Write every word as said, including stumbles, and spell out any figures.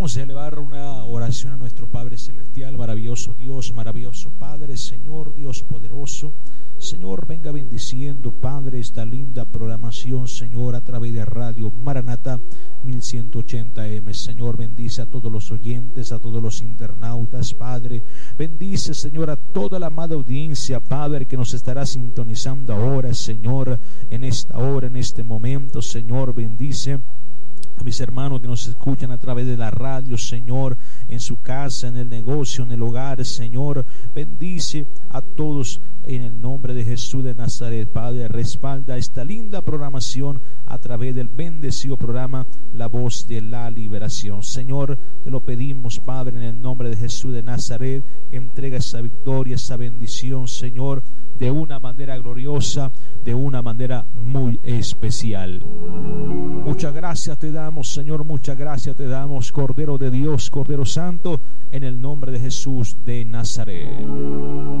Vamos a elevar una oración a nuestro Padre Celestial, maravilloso Dios, maravilloso Padre, Señor Dios poderoso. Señor, venga bendiciendo, Padre, esta linda programación, Señor, a través de Radio Maranata mil ciento ochenta eme. Señor, bendice a todos los oyentes, a todos los internautas, Padre. Bendice, Señor, a toda la amada audiencia, Padre, que nos estará sintonizando ahora, Señor, en esta hora, en este momento. Señor, bendice a mis hermanos que nos escuchan a través de la radio, Señor, en su casa, en el negocio, en el hogar, Señor. Bendice a todos en el nombre de Jesús de Nazaret, Padre. Respalda esta linda programación a través del bendecido programa La Voz de la Liberación. Señor, te lo pedimos, Padre, en el nombre de Jesús de Nazaret. Entrega esa victoria, esa bendición, Señor, de una manera gloriosa, de una manera muy especial. Muchas gracias te damos, Señor, muchas gracias te damos, Cordero de Dios, Cordero Santo, en el nombre de Jesús de Nazaret.